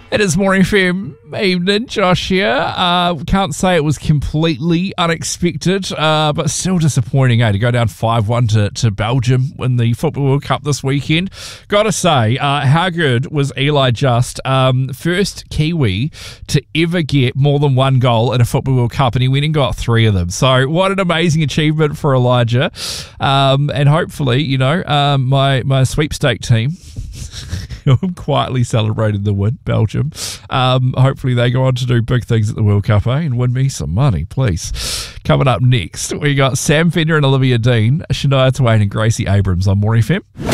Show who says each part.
Speaker 1: It is Morning FM evening, Josh here. Can't say it was completely unexpected, but still disappointing, to go down 5-1 to Belgium in the Football World Cup this weekend. Gotta say, how good was Eli Just? First Kiwi to ever get more than one goal in a Football World Cup, and he went and got 3 of them. So what an amazing achievement for Elijah. And hopefully, my sweepstake team quietly celebrated the win, Belgium. Hopefully they go on to do big things at the World Cup, and win me some money, please. Coming up next, we got Sam Fender and Olivia Dean, Shania Twain and Gracie Abrams on Morning FM.